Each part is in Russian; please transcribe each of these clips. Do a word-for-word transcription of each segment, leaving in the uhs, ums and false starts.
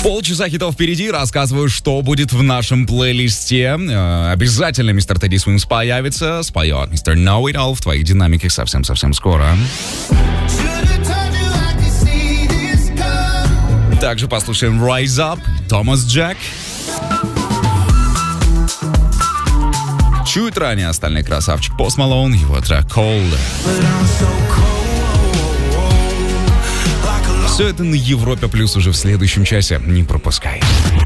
Полчаса хитов впереди. Рассказываю, что будет в нашем плейлисте. Э, обязательно мистер Тедди Свинс появится. Споет мистер Know It All в твоих динамиках совсем-совсем скоро. Также послушаем Rise Up, Томас Джек. Чуть ранее остальной красавчик Пост Малоун, его трек Cold. Все это на Европе Плюс уже в следующем часе. Не пропускай.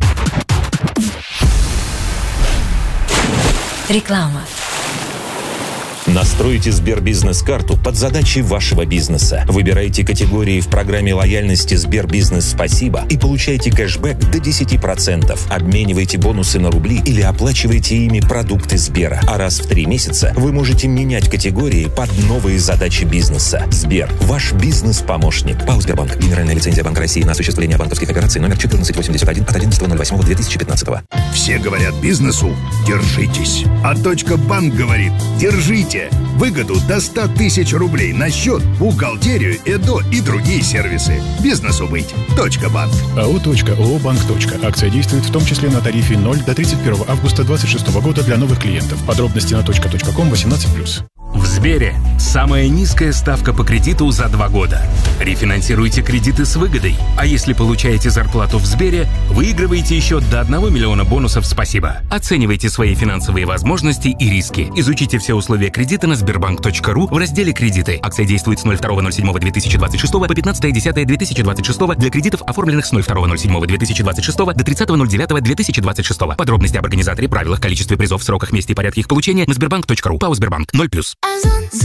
Реклама. Настройте Сбербизнес-карту под задачи вашего бизнеса. Выбирайте категории в программе лояльности Сбербизнес Спасибо и получайте кэшбэк до десять процентов. Обменивайте бонусы на рубли или оплачивайте ими продукты Сбера. А раз в три месяца вы можете менять категории под новые задачи бизнеса. Сбер – ваш бизнес-помощник. ПАО «Сбербанк». Генеральная лицензия Банка России на осуществление банковских операций номер четырнадцать восемьдесят один от одиннадцатого ноль восьмого две тысячи пятнадцатого. Все говорят бизнесу – держитесь. А точка банк говорит – держите. Выгоду до ста тысяч рублей на счет, бухгалтерию, ЭДО и другие сервисы. Бизнесу быть. Точка банк. АО «ООО Банк. Акция действует в том числе на тарифе ноль до тридцать первого августа две тысячи двадцать шестого года для новых клиентов. Подробности на точка точка ком восемнадцать плюс. В Сбере самая низкая ставка по кредиту за два года. Рефинансируйте кредиты с выгодой. А если получаете зарплату в Сбере, выигрываете еще до одного миллиона бонусов «Спасибо». Оценивайте свои финансовые возможности и риски. Изучите все условия кредита на сбербанк точка ру в разделе «Кредиты». Акция действует с ноль второго ноль седьмого две тысячи двадцать шестого по пятнадцатое десятое две тысячи двадцать шестого для кредитов, оформленных с ноль второго ноль седьмого две тысячи двадцать шестого до тридцатого ноль девятого две тысячи двадцать шестого. Подробности об организаторе, правилах, количестве призов, сроках, месте и порядке их получения на сбербанк точка ру. ПАО «Сбербанк». ноль плюс.